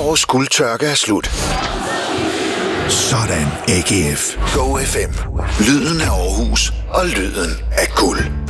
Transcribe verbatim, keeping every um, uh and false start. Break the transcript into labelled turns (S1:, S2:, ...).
S1: Vores guldtørke er slut. Sådan, A G F. Go F M. Lyden af Aarhus og lyden af guld.